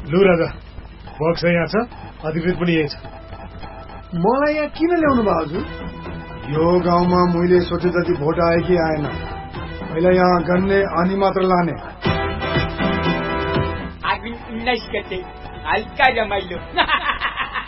लु राजा, बक्स यहाँ छ, अधिकृत पनि यही छ। मलाई यहाँ किन ल्याउनु भयो हजुर? यो गाउँमा मैले सोचे जति भोट आए कि आएन, पहिला यहाँ गन्ने अनि मात्र लाने। आगुन 19 गते हल्का रमाइलो।